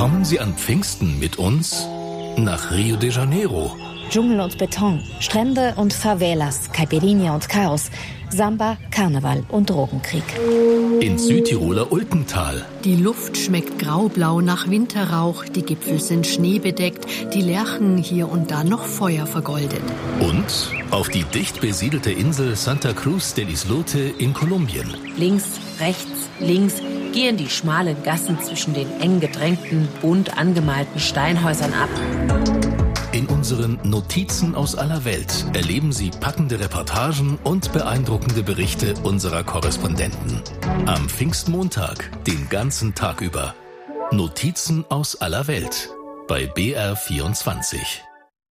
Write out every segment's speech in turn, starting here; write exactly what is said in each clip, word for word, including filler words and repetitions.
Kommen Sie an Pfingsten mit uns nach Rio de Janeiro. Dschungel und Beton, Strände und Favelas, Caipirinha und Chaos, Samba, Karneval und Drogenkrieg. Ins Südtiroler Ulpental. Die Luft schmeckt graublau nach Winterrauch, die Gipfel sind schneebedeckt, die Lärchen hier und da noch Feuer vergoldet. Und auf die dicht besiedelte Insel Santa Cruz del Islote in Kolumbien. Links, rechts, links gehen die schmalen Gassen zwischen den eng gedrängten, bunt angemalten Steinhäusern ab. In unseren Notizen aus aller Welt erleben Sie packende Reportagen und beeindruckende Berichte unserer Korrespondenten. Am Pfingstmontag, den ganzen Tag über. Notizen aus aller Welt bei B R vierundzwanzig.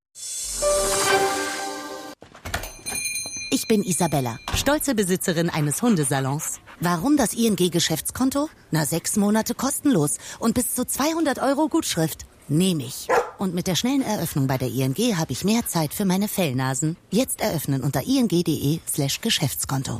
Ich bin Isabella, stolze Besitzerin eines Hundesalons. Warum das I N G-Geschäftskonto? Na, sechs Monate kostenlos und bis zu zweihundert Euro Gutschrift. Nehme ich. Und mit der schnellen Eröffnung bei der I N G habe ich mehr Zeit für meine Fellnasen. Jetzt eröffnen unter ing.de slash Geschäftskonto.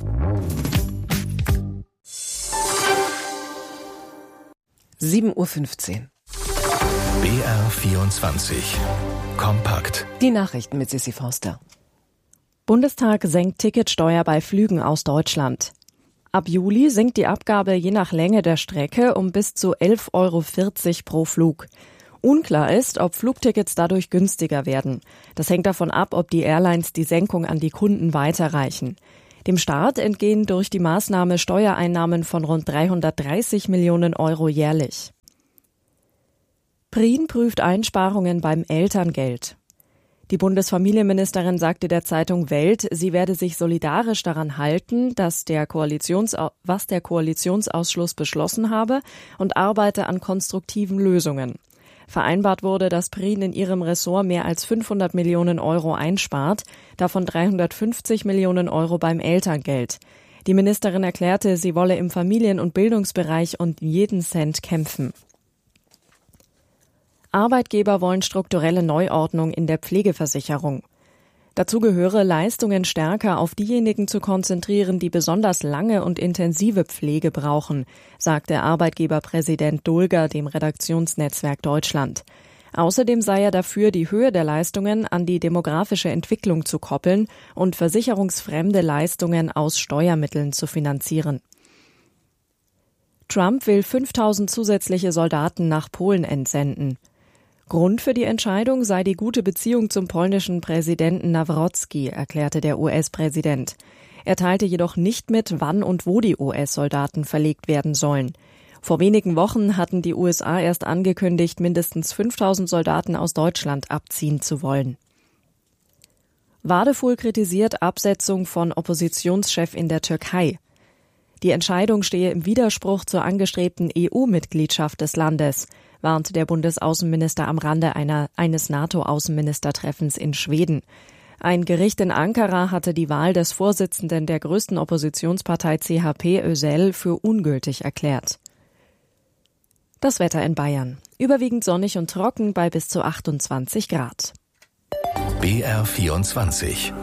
sieben Uhr fünfzehn. B R vierundzwanzig. Kompakt. Die Nachrichten mit Sissi Forster. Bundestag senkt Ticketsteuer bei Flügen aus Deutschland. Ab Juli sinkt die Abgabe je nach Länge der Strecke um bis zu elf Euro vierzig pro Flug. Unklar ist, ob Flugtickets dadurch günstiger werden. Das hängt davon ab, ob die Airlines die Senkung an die Kunden weiterreichen. Dem Staat entgehen durch die Maßnahme Steuereinnahmen von rund dreihundertdreißig Millionen Euro jährlich. Prien prüft Einsparungen beim Elterngeld. Die Bundesfamilienministerin sagte der Zeitung Welt, sie werde sich solidarisch daran halten, dass der Koalitionsau- was der Koalitionsausschuss beschlossen habe und arbeite an konstruktiven Lösungen. Vereinbart wurde, dass Prien in ihrem Ressort mehr als fünfhundert Millionen Euro einspart, davon dreihundertfünfzig Millionen Euro beim Elterngeld. Die Ministerin erklärte, sie wolle im Familien- und Bildungsbereich um jeden Cent kämpfen. Arbeitgeber wollen strukturelle Neuordnung in der Pflegeversicherung. Dazu gehöre, Leistungen stärker auf diejenigen zu konzentrieren, die besonders lange und intensive Pflege brauchen, sagte Arbeitgeberpräsident Dulger dem Redaktionsnetzwerk Deutschland. Außerdem sei er dafür, die Höhe der Leistungen an die demografische Entwicklung zu koppeln und versicherungsfremde Leistungen aus Steuermitteln zu finanzieren. Trump will fünftausend zusätzliche Soldaten nach Polen entsenden. Grund für die Entscheidung sei die gute Beziehung zum polnischen Präsidenten Nawrocki, erklärte der U S-Präsident. Er teilte jedoch nicht mit, wann und wo die U S-Soldaten verlegt werden sollen. Vor wenigen Wochen hatten die U S A erst angekündigt, mindestens fünftausend Soldaten aus Deutschland abziehen zu wollen. Wadefuhl kritisiert Absetzung von Oppositionschef in der Türkei. Die Entscheidung stehe im Widerspruch zur angestrebten E U-Mitgliedschaft des Landes, warnte der Bundesaußenminister am Rande einer, eines NATO-Außenministertreffens in Schweden. Ein Gericht in Ankara hatte die Wahl des Vorsitzenden der größten Oppositionspartei C H P, Özel, für ungültig erklärt. Das Wetter in Bayern. Überwiegend sonnig und trocken bei bis zu achtundzwanzig Grad. B R vierundzwanzig.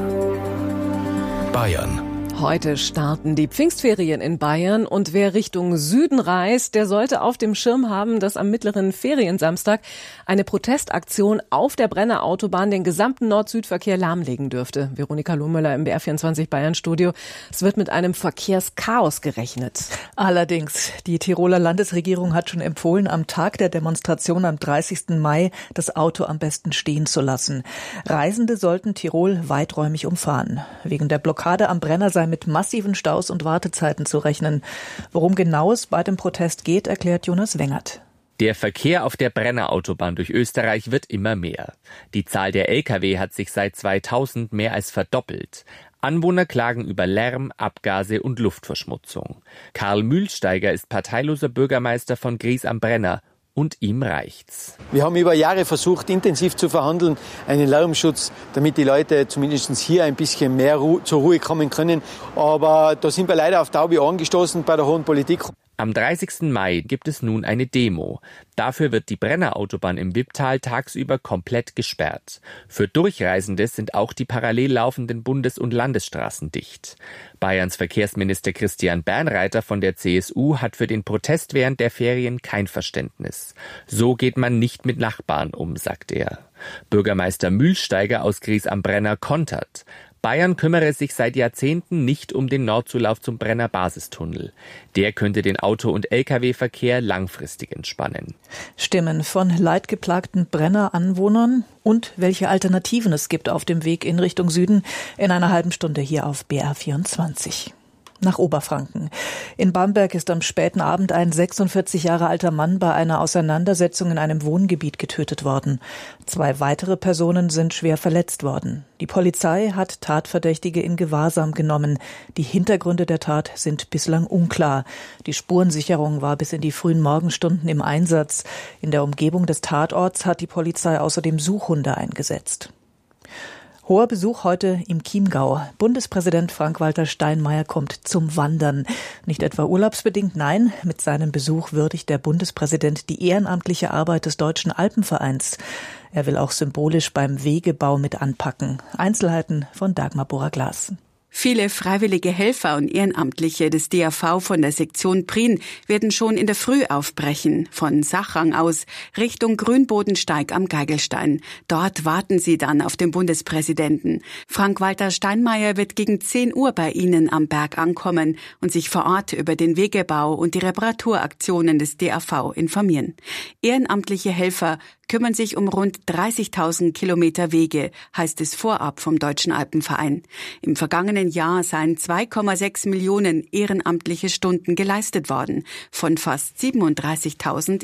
Bayern. Heute starten die Pfingstferien in Bayern und wer Richtung Süden reist, der sollte auf dem Schirm haben, dass am mittleren Feriensamstag eine Protestaktion auf der Brenner Autobahn den gesamten Nord-Süd-Verkehr lahmlegen dürfte. Veronika Lohmüller im B R vierundzwanzig Bayern Studio. Es wird mit einem Verkehrschaos gerechnet. Allerdings, die Tiroler Landesregierung hat schon empfohlen, am Tag der Demonstration am dreißigsten Mai das Auto am besten stehen zu lassen. Reisende sollten Tirol weiträumig umfahren. Wegen der Blockade am Brenner sei mit massiven Staus und Wartezeiten zu rechnen. Worum genau es bei dem Protest geht, erklärt Jonas Wengert. Der Verkehr auf der Brenner Autobahn durch Österreich wird immer mehr. Die Zahl der L K W hat sich seit zweitausend mehr als verdoppelt. Anwohner klagen über Lärm, Abgase und Luftverschmutzung. Karl Mühlsteiger ist parteiloser Bürgermeister von Gries am Brenner. Und ihm reicht's. Wir haben über Jahre versucht, intensiv zu verhandeln, einen Lärmschutz, damit die Leute zumindest hier ein bisschen mehr Ru- zur Ruhe kommen können. Aber da sind wir leider auf taube Ohren gestoßen bei der hohen Politik. Am dreißigsten Mai gibt es nun eine Demo. Dafür wird die Brenner-Autobahn im Wipptal tagsüber komplett gesperrt. Für Durchreisende sind auch die parallel laufenden Bundes- und Landesstraßen dicht. Bayerns Verkehrsminister Christian Bernreiter von der C S U hat für den Protest während der Ferien kein Verständnis. So geht man nicht mit Nachbarn um, sagt er. Bürgermeister Mühlsteiger aus Gries am Brenner kontert. Bayern kümmere sich seit Jahrzehnten nicht um den Nordzulauf zum Brenner Basistunnel. Der könnte den Auto- und L K W-Verkehr langfristig entspannen. Stimmen von leidgeplagten Brenner-Anwohnern und welche Alternativen es gibt auf dem Weg in Richtung Süden in einer halben Stunde hier auf B R vierundzwanzig. Nach Oberfranken. In Bamberg ist am späten Abend ein sechsundvierzig Jahre alter Mann bei einer Auseinandersetzung in einem Wohngebiet getötet worden. Zwei weitere Personen sind schwer verletzt worden. Die Polizei hat Tatverdächtige in Gewahrsam genommen. Die Hintergründe der Tat sind bislang unklar. Die Spurensicherung war bis in die frühen Morgenstunden im Einsatz. In der Umgebung des Tatorts hat die Polizei außerdem Suchhunde eingesetzt. Hoher Besuch heute im Chiemgau. Bundespräsident Frank-Walter Steinmeier kommt zum Wandern. Nicht etwa urlaubsbedingt, nein, mit seinem Besuch würdigt der Bundespräsident die ehrenamtliche Arbeit des Deutschen Alpenvereins. Er will auch symbolisch beim Wegebau mit anpacken. Einzelheiten von Dagmar Bohrer-Glas. Viele freiwillige Helfer und Ehrenamtliche des D A V von der Sektion Prien werden schon in der Früh aufbrechen, von Sachrang aus Richtung Grünbodensteig am Geigelstein. Dort warten sie dann auf den Bundespräsidenten. Frank-Walter Steinmeier wird gegen zehn Uhr bei ihnen am Berg ankommen und sich vor Ort über den Wegebau und die Reparaturaktionen des D A V informieren. Ehrenamtliche Helfer kümmern sich um rund dreißigtausend Kilometer Wege, heißt es vorab vom Deutschen Alpenverein. Im vergangenen Jahr seien zwei Komma sechs Millionen ehrenamtliche Stunden geleistet worden, von fast siebenunddreißigtausend